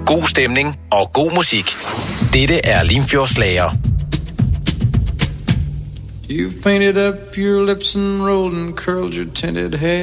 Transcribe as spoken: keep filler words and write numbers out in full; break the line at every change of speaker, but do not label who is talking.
god stemning og god musik. Dette er Limfjordsslager.
You've painted up your lips and rolled and curled your tinted hair.